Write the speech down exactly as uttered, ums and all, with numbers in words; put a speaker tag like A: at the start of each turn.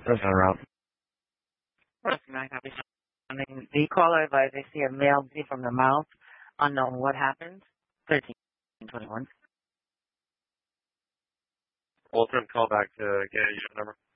A: That's on route.
B: The caller advised they see a male bleed from the mouth. Unknown what happened. thirteen twenty-one.
C: Walter, call back to get your number.